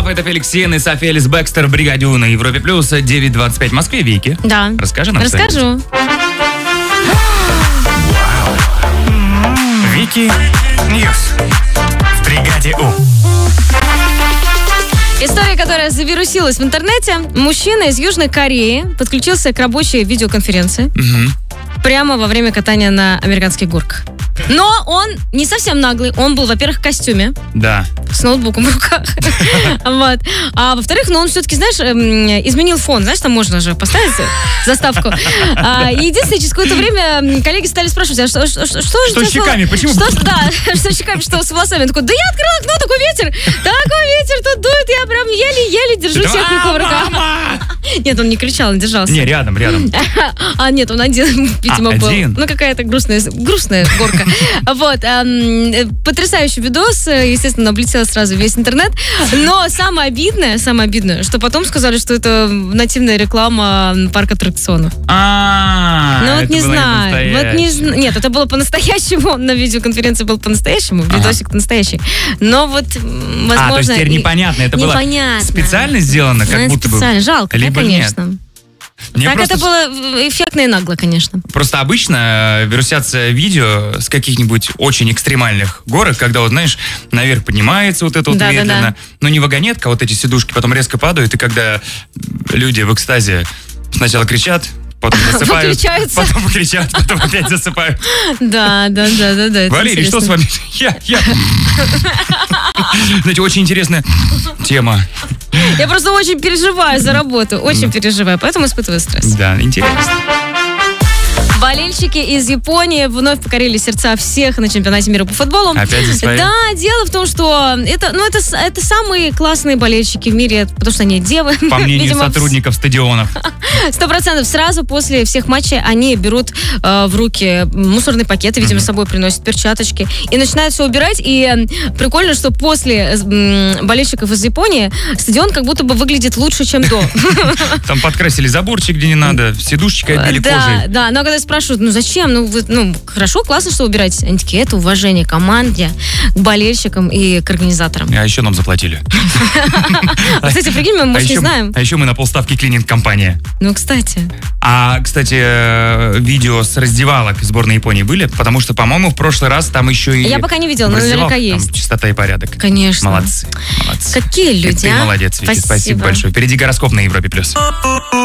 Рафа, это Феликс Сен и София Элис Бекстер, Бригадю на Европе Плюс, 9:25 в Москве. Вики. Да. Расскажи нам Расскажу. Вики Ньюс в Бригаде У. История, которая завирусилась в интернете. Мужчина из Южной Кореи подключился к рабочей видеоконференции прямо во время катания на американских горках. Но он не совсем наглый. Он был, во-первых, в костюме. Да. С ноутбуком в руках. Вот. А во-вторых, он все-таки, знаешь, изменил фон. Знаешь, там можно же поставить заставку. Единственное, через какое-то время коллеги стали спрашивать, а что с щеками? Почему? Что с щеками, что с волосами? Он такой, да я открыл окно, такой ветер тут дует, я прям еле-еле держу технику в руках. Нет, он не кричал, он держался. Не, рядом. А, нет, он один, видимо, был. Один? Ну, какая-то грустная горка. Вот. Потрясающий видос, естественно, облетел сразу весь интернет. Но самое обидное, что потом сказали, что это нативная реклама парка аттракционов. Ну вот не знаю. Нет, это было по-настоящему. На видеоконференции был по-настоящему. Видосик настоящий. Но вот, возможно... то есть теперь непонятно. Это было специально сделано, как будто бы? Специально. Жалко, да, конечно. Это было эффектно и нагло, конечно. Просто обычно вирусятся видео с каких-нибудь очень экстремальных горок, когда, вот знаешь, наверх поднимается вот это вот медленно. Да. Ну, не вагонетка, а вот эти сидушки потом резко падают, и когда люди в экстазе сначала кричат, потом засыпают, потом кричат, потом опять засыпают. Да. Валерий, что с вами? Я. Знаете, очень интересная тема. Я просто очень переживаю за работу, очень переживаю, поэтому испытываю стресс. Да, интересно. Болельщики из Японии вновь покорили сердца всех на чемпионате мира по футболу. Опять за свои? Да, дело в том, что это самые классные болельщики в мире, потому что они девы. По мнению сотрудников стадионов. 100%. Сразу после всех матчей они берут в руки мусорные пакеты, видимо, с собой приносят перчаточки и начинают все убирать. И прикольно, что после болельщиков из Японии стадион как будто бы выглядит лучше, чем до. Там подкрасили заборчик, где не надо, сидушечки обили кожей. Да, но когда спрашивают, зачем? Хорошо, классно, что убираете. Они такие, это уважение к команде, к болельщикам и к организаторам. А еще нам заплатили. Кстати, прикинь, мы, может, не знаем. А еще мы на полставки клининг-компания. Кстати. Кстати, видео с раздевалок сборной Японии были? Потому что, по-моему, в прошлый раз там еще и... Я пока не видела, но наверняка есть. Там чистота и порядок. Конечно. Молодцы. Какие люди, Ты молодец, Вики. Спасибо большое. Впереди гороскоп на Европе+.